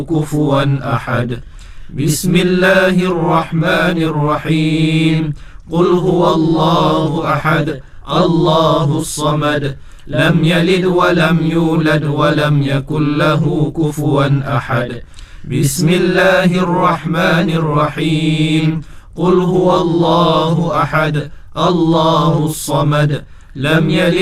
كفوا أحد. بسم الله الرحمن الرحيم. قل هو الله أحد الله الصمد لم يلد ولم يولد ولم يكن له كفوا أحد. بسم الله الرحمن الرحيم. قل هو الله أحد الله الصمد لم يلد